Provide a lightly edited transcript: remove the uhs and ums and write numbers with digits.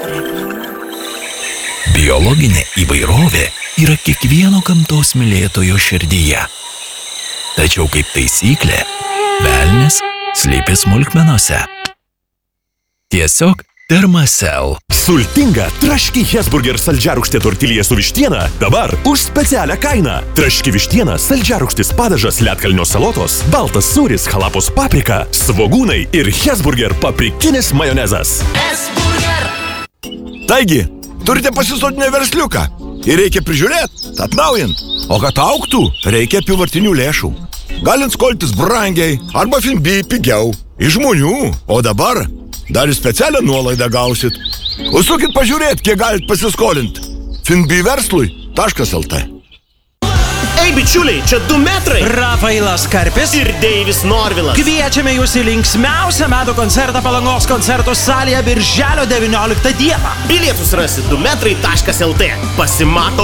Biologinė įvairovė yra kiekvieno gamtos mylėtojo širdyje. Tačiau kaip taisyklė, velnias slypi smulkmenose. Tiesiog Thermacell. Sultinga traški Hesburger saldžiarūgštė tortilija su vištiena dabar už specialią kainą. Traški vištiena, saldžiarūgštis padažas, ledkalnio salotos, baltas sūris, halapos paprika, svogūnai ir Hesburger paprikinis majonezas. Taigi, turite pasisotinę versliuką ir reikia prižiūrėti, atnaujint. O kad augtų, reikia apyvartinių lėšų. Galint skoltis brangiai arba Finbi pigiau iš žmonių. O dabar dar ir specialią nuolaidą gausit. Užsukit pažiūrėti, kiek galit pasiskolinti. finbiverslui.lt. Ei, bičiuliai, čia 2 metrai. Rafailas Karpis Ir Deivis Norvilas. Kviečiame jūs į linksmiausią metų koncertą Palangos koncertų salėje birželio 19 dieną. Bilietus rasi 2metrai.lt. Pasimato